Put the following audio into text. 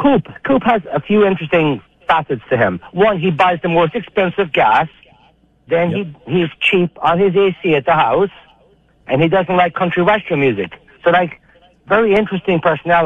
Coop has a few interesting facets to him. One, he buys the most expensive gas. Then he's cheap on his AC at the house. And he doesn't like country western music. So, like, very interesting personality.